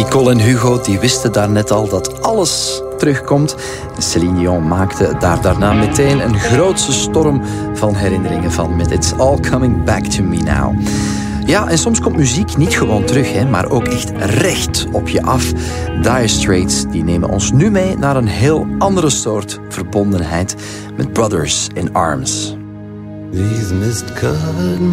Nicole en Hugo die wisten daarnet al dat alles terugkomt. Céline Dion maakte daarna meteen een grootse storm van herinneringen van met It's All Coming Back to Me Now. Ja, en soms komt muziek niet gewoon terug, hè, maar ook echt recht op je af. Dire Straits die nemen ons nu mee naar een heel andere soort verbondenheid met Brothers in Arms. These mist-covered